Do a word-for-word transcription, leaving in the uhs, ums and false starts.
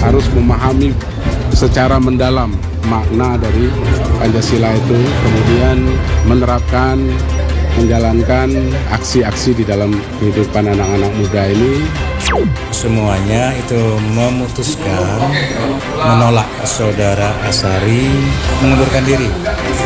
harus memahami secara mendalam makna dari Pancasila itu, kemudian menerapkan, menjalankan aksi-aksi di dalam kehidupan anak-anak muda ini. Semuanya itu memutuskan menolak saudara Asari mengundurkan diri